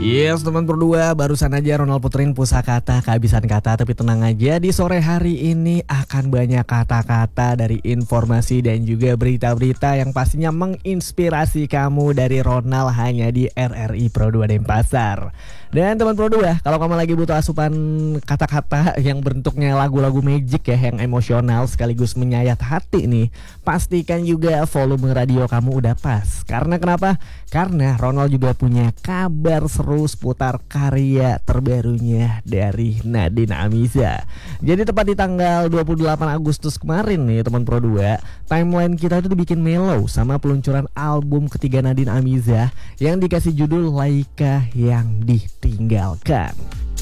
Yes teman berdua, barusan aja Ronald puterin Pusakata kehabisan kata. Tapi tenang aja, di sore hari ini akan banyak kata-kata dari informasi dan juga berita-berita yang pastinya menginspirasi kamu dari Ronald hanya di RRI Pro 2 Denpasar. Dan teman Pro 2, kalau kamu lagi butuh asupan kata-kata yang bentuknya lagu-lagu magic ya, yang emosional sekaligus menyayat hati nih, pastikan juga volume radio kamu udah pas. Karena kenapa? Karena Ronald juga punya kabar seru seputar karya terbarunya dari Nadine Amiza. Jadi tepat di tanggal 28 Agustus kemarin nih teman Pro 2, timeline kita itu dibikin mellow sama peluncuran album ketiga Nadine Amiza yang dikasih judul Laika yang Ditinggalkan.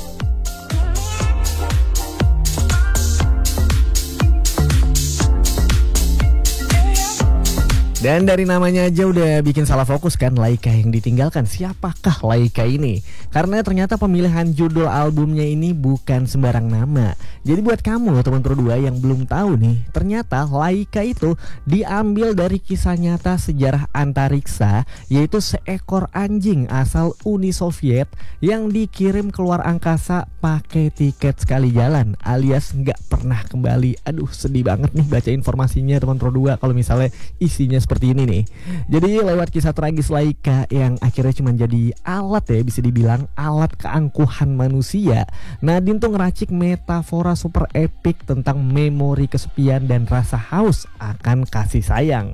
Dan dari namanya aja udah bikin salah fokus kan, Laika yang Ditinggalkan. Siapakah Laika ini? Karena ternyata pemilihan judul albumnya ini bukan sembarang nama. Jadi buat kamu teman Pro 2 yang belum tahu nih, ternyata Laika itu diambil dari kisah nyata sejarah antariksa, yaitu seekor anjing asal Uni Soviet yang dikirim keluar angkasa pakai tiket sekali jalan alias nggak pernah kembali. Aduh, sedih banget nih baca informasinya teman Pro 2 kalau misalnya isinya seperti ini nih. Jadi lewat kisah tragis Laika yang akhirnya cuma jadi alat ya, bisa dibilang alat keangkuhan manusia, Nadine tuh ngeracik metafora super epic tentang memori kesepian dan rasa haus akan kasih sayang.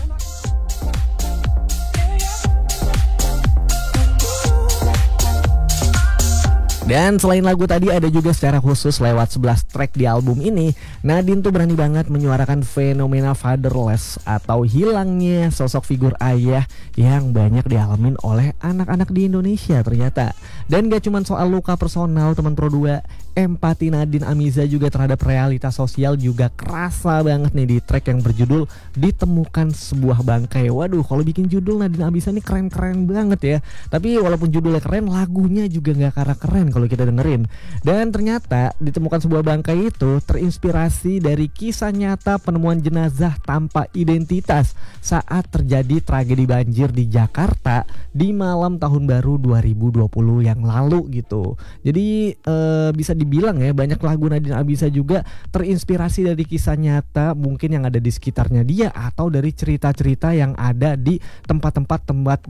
Dan selain lagu tadi, ada juga secara khusus lewat 11 track di album ini, Nadine tuh berani banget menyuarakan fenomena fatherless atau hilangnya sosok figur ayah yang banyak dialamin oleh anak-anak di Indonesia ternyata. Dan gak cuma soal luka personal teman Pro 2, empati Nadine Amiza juga terhadap realitas sosial juga kerasa banget nih di track yang berjudul Ditemukan Sebuah Bangkai. Waduh, kalau bikin judul Nadine Amiza ini keren-keren banget ya. Tapi walaupun judulnya keren, lagunya juga gak kalah keren kalau kita dengerin. Dan ternyata Ditemukan Sebuah Bangkai itu terinspirasi dari kisah nyata penemuan jenazah tanpa identitas saat terjadi tragedi banjir di Jakarta di malam tahun baru 2020 yang lalu gitu. Jadi bisa dibilang ya, banyak lagu Nadine Amiza juga terinspirasi dari kisah nyata mungkin yang ada di sekitarnya dia, atau dari cerita-cerita yang ada di tempat-tempat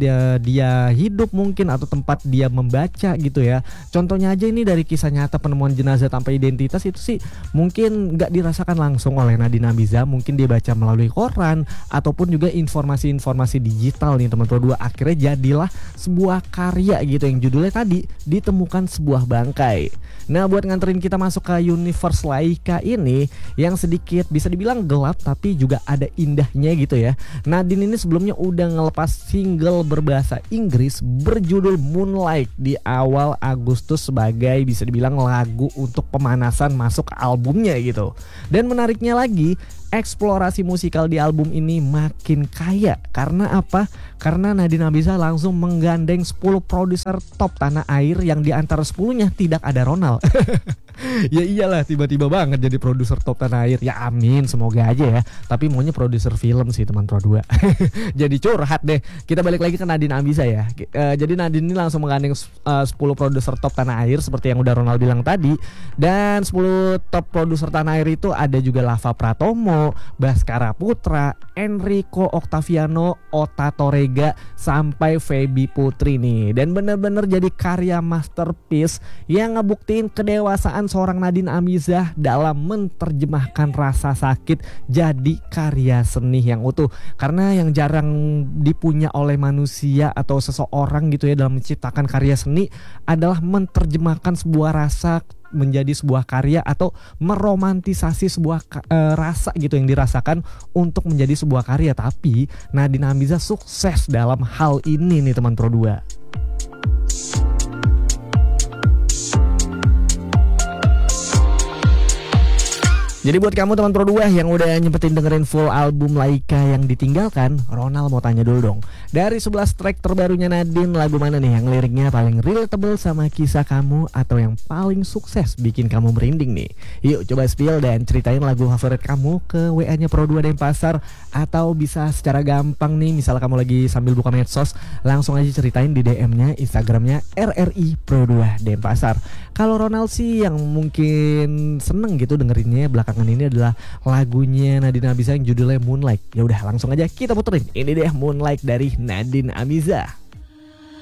dia hidup mungkin, atau tempat dia membaca gitu ya. Contohnya aja ini dari kisah nyata penemuan jenazah tanpa identitas itu sih mungkin gak dirasakan langsung oleh Nadine Amiza, mungkin dia baca melalui koran ataupun juga informasi-informasi digital nih teman-teman. Akhirnya jadilah sebuah karya gitu yang judulnya tadi Ditemukan Sebuah Bangkai. Nah, buat nganterin kita masuk ke universe Laika ini yang sedikit bisa dibilang gelap tapi juga ada indahnya gitu ya, Nadine ini sebelumnya udah ngelepas single berbahasa Inggris berjudul Moonlight di awal Agustus sebagai bisa dibilang lagu untuk pemanasan masuk ke albumnya gitu. Dan menariknya lagi, eksplorasi musikal di album ini makin kaya. Karena apa? Karena Nadine Amiza langsung menggandeng 10 produser top tanah air yang di antara 10-nya tidak ada Ronald. Ya iyalah, tiba-tiba banget jadi produser top tanah air. Ya amin, semoga aja ya. Tapi maunya produser film sih teman Pro 2. Jadi curhat deh. Kita balik lagi ke Nadine Amiza ya. Jadi Nadine ini langsung menggandeng 10 produser top tanah air seperti yang udah Ronald bilang tadi. Dan 10 top produser tanah air itu ada juga Lava Pratomo, Baskara Putra, Enrico Octaviano, Ota Torega, sampai Feby Putri nih. Dan bener-bener jadi karya masterpiece yang ngebuktiin kedewasaan seorang Nadine Amiza dalam menerjemahkan rasa sakit jadi karya seni yang utuh. Karena yang jarang dipunya oleh manusia atau seseorang gitu ya dalam menciptakan karya seni adalah menerjemahkan sebuah rasa menjadi sebuah karya, atau meromantisasi sebuah rasa gitu yang dirasakan untuk menjadi sebuah karya. Tapi Nadine Amiza sukses dalam hal ini nih teman Pro 2. Jadi buat kamu teman Pro 2 yang udah nyempetin dengerin full album Laika yang ditinggalkan, Ronald mau tanya dulu dong. Dari 11 track terbarunya Nadine, lagu mana nih yang liriknya paling relatable sama kisah kamu atau yang paling sukses bikin kamu merinding nih? Yuk coba spill dan ceritain lagu favorit kamu ke WA-nya Pro 2 Denpasar, atau bisa secara gampang nih, misal kamu lagi sambil buka medsos, langsung aja ceritain di DM-nya Instagramnya RRI Pro 2 Denpasar. Kalau Ronald sih yang mungkin seneng gitu dengerinnya belakangan ini adalah lagunya Nadine Amizah yang judulnya Moonlight. Ya udah langsung aja kita puterin. Ini deh Moonlight dari Nadine Amizah.